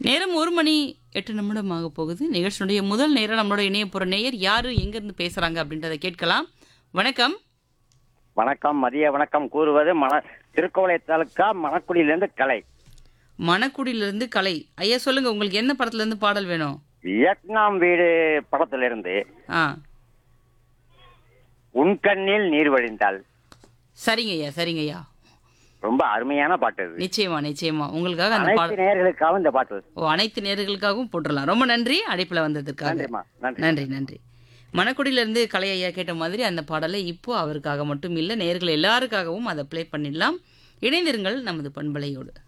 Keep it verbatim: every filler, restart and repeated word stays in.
நேரம் ஒரு மணி எட்டு நிமிடம் ஆக போகுது. நிகழ்ச்சியுடைய முதல் நேரம் நம்மளோட இணைய போற நேயர் யாரு, எங்கிருந்து பேசுறாங்க அப்படின்றத கேட்கலாம். வணக்கம். வணக்கம், மதிய வணக்கம் கூறுவது மண திருக்கோவிலை தாலுக்கா மணக்குடியிலிருந்து கலை. மணக்குடியிலிருந்து கலை. ஐயா சொல்லுங்க, உங்களுக்கு என்ன படத்துல இருந்து பாடல் வேணும்? வியட்நாம் வீடு படத்திலிருந்து ஆ உன் கண்ணில் நீர் வழிந்தால். சரிங்க ஐயா, சரிங்க ஐயா. ரொம்ப அருமையான பாட்டு இது. நிச்சயமா நிச்சயமா உங்களுக்காக அந்த அனைத்து பாடல். நேயர்களுக்காகவும் இந்த பாட்டு. ஓ, அனைத்து நேயர்களுக்காகவும் போட்டுடலாம். ரொம்ப நன்றி அழைப்புல வந்ததுக்காக. நன்றிம்மா, நன்றி. நன்றி நன்றி. மணக்குடியிலிருந்து கலை ஐயா கேட்ட மாதிரி அந்த பாடலை இப்போ அவருக்காக மட்டும் இல்லை, நேயர்கள் எல்லாருக்காகவும் அதை ப்ளே பண்ணிடலாம். இணைந்திருங்கள் நமது பண்பலையோடு.